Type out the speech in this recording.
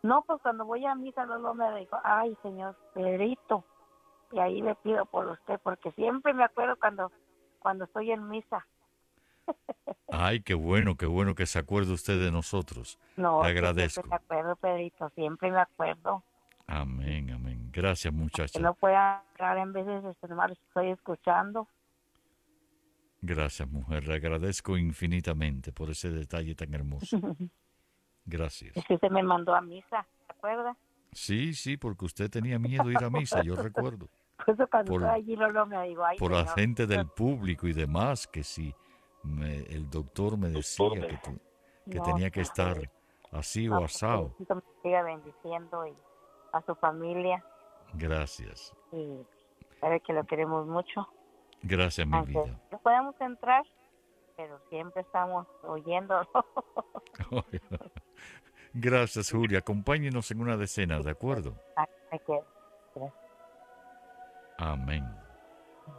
No, pues cuando voy a misa luego me digo, ay, señor Pedrito, y ahí le pido por usted, porque siempre me acuerdo cuando estoy en misa. Ay, qué bueno que se acuerde usted de nosotros. Le No, que siempre agradezco. me acuerdo, Pedrito, siempre me acuerdo. Amén, amén. Gracias, Que muchacha. no pueda hablar en veces, nomás estoy escuchando. Gracias, mujer. Le agradezco infinitamente por ese detalle tan hermoso. Es Gracias. que se me mandó a misa, ¿te acuerdas? Sí, sí, porque usted tenía miedo de ir a misa, yo recuerdo. Por eso cuando estoy Por, allí luego me digo, ay, por la señor. gente del público y demás, que si el doctor me decía que No, tenía que sí, estar Pedrito, así o no, pues que asado. Diosito me siga bendiciendo y a su familia Gracias. y sabe que lo queremos mucho. Gracias, mi Aunque vida. no podemos entrar, pero siempre estamos oyendo. Gracias, Julia. Acompáñenos en una decena, ¿de acuerdo? Hay que Amén.